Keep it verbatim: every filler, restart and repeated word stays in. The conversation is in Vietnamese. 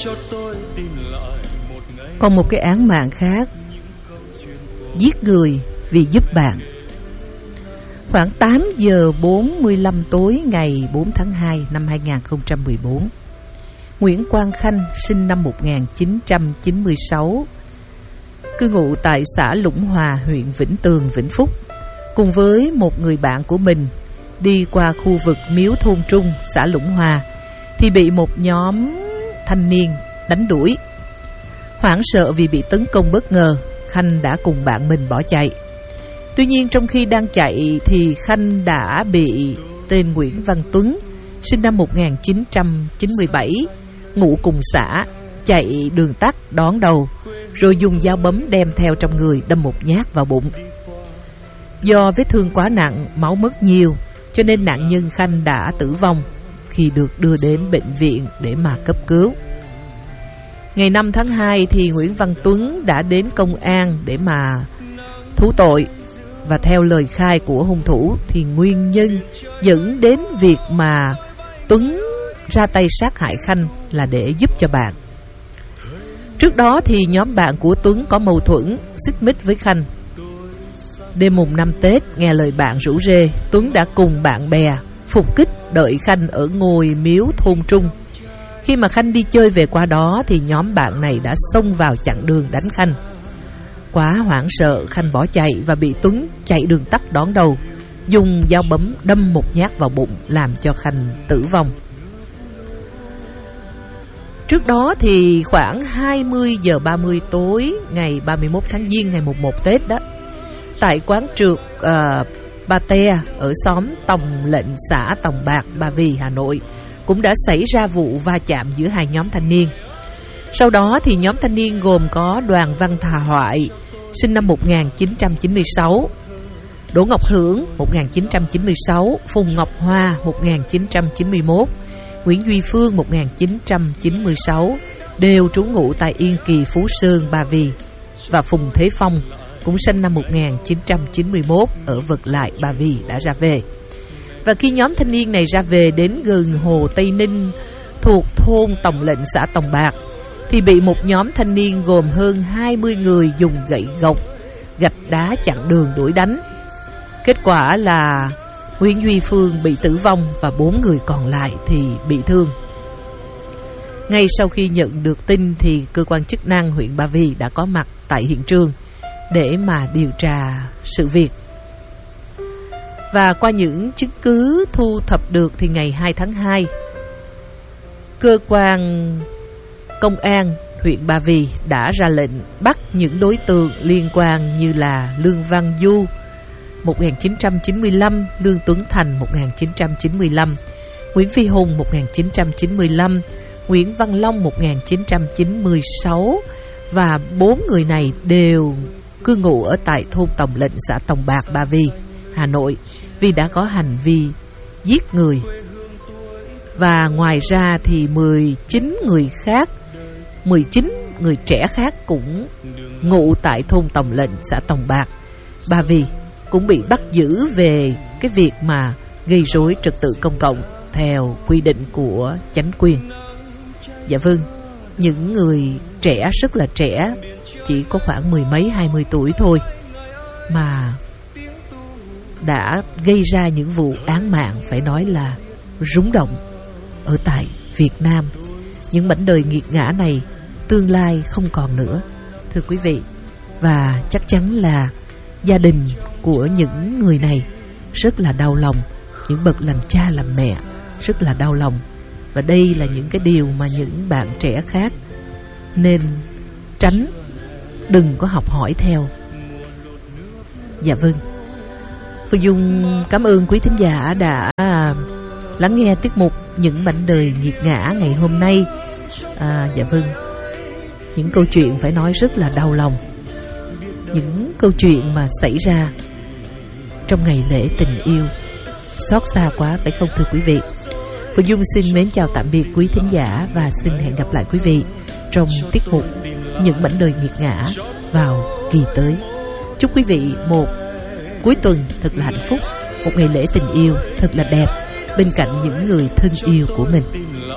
Còn một cái án mạng khác, giết người vì giúp bạn. Khoảng tám giờ bốn mươi lăm tối ngày bốn tháng hai năm hai nghìn không trăm mười bốn, Nguyễn Quang Khanh sinh năm một nghìn chín trăm chín mươi sáu, cư ngụ tại xã Lũng Hòa, huyện Vĩnh Tường, Vĩnh Phúc, cùng với một người bạn của mình đi qua khu vực Miếu Thôn Trung, xã Lũng Hòa, thì bị một nhóm thanh niên đánh đuổi. Hoảng sợ vì bị tấn công bất ngờ, Khanh đã cùng bạn mình bỏ chạy. Tuy nhiên trong khi đang chạy thì Khanh đã bị tên Nguyễn Văn Tuấn, sinh năm một nghìn chín trăm chín mươi bảy, ngụ cùng xã, chạy đường tắt đón đầu, rồi dùng dao bấm đem theo trong người đâm một nhát vào bụng. Do vết thương quá nặng, máu mất nhiều, cho nên nạn nhân Khanh đã tử vong khi được đưa đến bệnh viện để mà cấp cứu. Ngày năm tháng hai thì Nguyễn Văn Tuấn đã đến công an để mà thú tội. Và theo lời khai của hung thủ thì nguyên nhân dẫn đến việc mà Tuấn ra tay sát hại Khanh là để giúp cho bạn. Trước đó thì nhóm bạn của Tuấn có mâu thuẫn, xích mích với Khanh. Đêm mùng năm Tết, nghe lời bạn rủ rê, Tuấn đã cùng bạn bè phục kích đợi Khanh ở ngôi Miếu Thôn Trung. Khi mà Khanh đi chơi về qua đó thì nhóm bạn này đã xông vào chặn đường đánh Khanh. Quá hoảng sợ, Khanh bỏ chạy và bị Tuấn chạy đường tắt đón đầu, dùng dao bấm đâm một nhát vào bụng, làm cho Khanh tử vong. Trước đó thì khoảng hai mươi giờ ba mươi tối ngày ba mươi mốt tháng Giêng, ngày mùng một Tết đó, tại quán trượt uh, Ba Te ở xóm Tòng Lệnh, xã Tòng Bạc, Ba Vì, Hà Nội, cũng đã xảy ra vụ va chạm giữa hai nhóm thanh niên. Sau đó thì nhóm thanh niên gồm có Đoàn Văn Thà Hoại, sinh năm một nghìn chín trăm chín mươi sáu, Đỗ Ngọc Hưởng, một nghìn chín trăm chín mươi sáu, Phùng Ngọc Hoa, một nghìn chín trăm chín mươi mốt, Nguyễn Duy Phương, một nghìn chín trăm chín mươi sáu, đều trú ngụ tại Yên Kỳ, Phú Sơn, Ba Vì, và Phùng Thế Phong, cũng sinh năm một nghìn chín trăm chín mươi mốt, ở Vật Lại, Ba Vì, đã ra về. Và khi nhóm thanh niên này ra về đến gần hồ Tây Ninh thuộc thôn Tòng Lệnh, xã Tòng Bạc, thì bị một nhóm thanh niên gồm hơn hai mươi người dùng gậy gộc, gạch đá chặn đường đuổi đánh. Kết quả là Nguyễn Duy Phương bị tử vong và bốn người còn lại thì bị thương. Ngay sau khi nhận được tin thì cơ quan chức năng huyện Ba Vì đã có mặt tại hiện trường để mà điều tra sự việc. Và qua những chứng cứ thu thập được thì ngày hai tháng hai, cơ quan công an huyện Ba Vì đã ra lệnh bắt những đối tượng liên quan như là Lương Văn Du, một nghìn chín trăm chín mươi lăm, Lương Tuấn Thành, một nghìn chín trăm chín mươi lăm, Nguyễn Phi Hùng, một nghìn chín trăm chín mươi lăm, Nguyễn Văn Long, một nghìn chín trăm chín mươi sáu, và bốn người này đều cư ngụ ở tại thôn Tòng Lệnh, xã Tòng Bạc, Ba Vì, Hà Nội, vì đã có hành vi giết người. Và ngoài ra thì mười chín người khác, mười chín người trẻ khác cũng ngụ tại thôn Tòng Lệnh, xã Tòng Bạc, Ba Vì, cũng bị bắt giữ về cái việc mà gây rối trật tự công cộng theo quy định của chánh quyền. Dạ vâng, những người trẻ rất là trẻ, chỉ có khoảng mười mấy hai mươi tuổi thôi, mà đã gây ra những vụ án mạng phải nói là rúng động ở tại Việt Nam. Những mảnh đời nghiệt ngã này tương lai không còn nữa, thưa quý vị. Và chắc chắn là gia đình của những người này rất là đau lòng, những bậc làm cha làm mẹ rất là đau lòng. Và đây là những cái điều mà những bạn trẻ khác nên tránh, đừng có học hỏi theo. Dạ vâng, Phương Dung cảm ơn quý thính giả đã lắng nghe tiết mục Những mảnh đời nghiệt ngã ngày hôm nay. à, Dạ vâng, những câu chuyện phải nói rất là đau lòng, những câu chuyện mà xảy ra trong ngày lễ tình yêu, xót xa quá phải không thưa quý vị? Phương Dung xin mến chào tạm biệt quý thính giả và xin hẹn gặp lại quý vị trong tiết mục Những mảnh đời nghiệt ngã vào kỳ tới. Chúc quý vị một cuối tuần thật là hạnh phúc, một ngày lễ tình yêu thật là đẹp bên cạnh những người thân yêu của mình.